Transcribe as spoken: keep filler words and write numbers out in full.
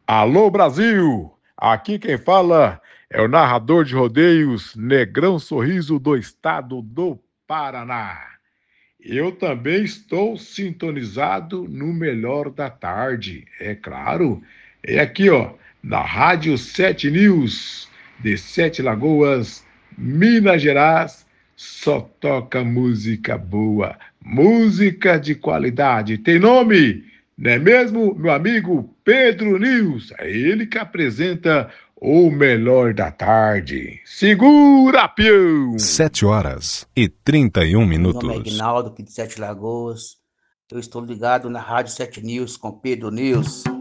Alô Brasil! Aqui quem fala é o narrador de rodeios Negrão Sorriso do estado do Paraná. Eu também estou sintonizado no melhor da tarde, é claro. É aqui, ó, na Rádio Sete News, de Sete Lagoas, Minas Gerais. Só toca música boa, música de qualidade. Tem nome? Não é mesmo, meu amigo Pedro News? É ele que apresenta o melhor da tarde. Segura, peão! Sete horas e trinta e um Meu nome é minutos. Ignaldo, aqui de Sete Lagoas. Eu estou ligado na Rádio Sete News com Pedro News.